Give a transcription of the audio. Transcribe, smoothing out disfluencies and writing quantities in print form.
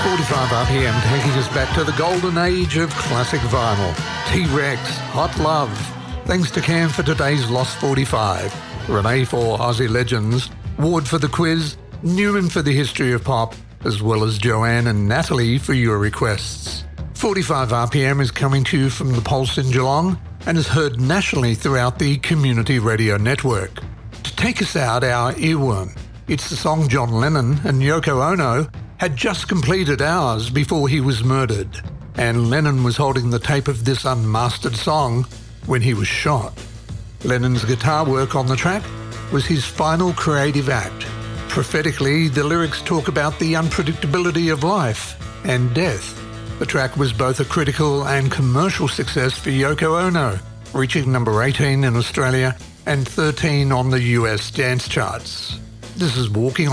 45 RPM taking us back to the golden age of classic vinyl. T-Rex, Hot Love. Thanks to Cam for today's Lost 45. Renee for Aussie Legends. Ward for the quiz. Newman for the history of pop. As well as Joanne and Natalie for your requests. 45 RPM is coming to you from the Pulse in Geelong and is heard nationally throughout the Community Radio Network. To take us out, our earworm. It's the song John Lennon and Yoko Ono had just completed hours before he was murdered, and Lennon was holding the tape of this unmastered song when he was shot. Lennon's guitar work on the track was his final creative act. Prophetically, the lyrics talk about the unpredictability of life and death. The track was both a critical and commercial success for Yoko Ono, reaching number 18 in Australia and 13 on the US dance charts. This is Walking